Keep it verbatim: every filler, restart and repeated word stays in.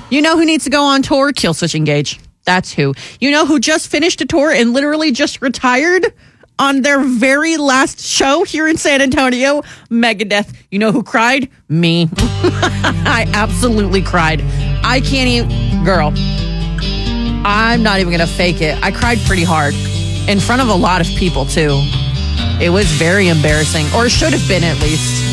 You know who needs to go on tour? Killswitch Engage. That's who. You know who just finished a tour and literally just retired on their very last show here in San Antonio? Megadeth. You know who cried? Me. I absolutely cried. I can't even... Girl, I'm not even going to fake it. I cried pretty hard in front of a lot of people, too. It was very embarrassing, or should have been at least.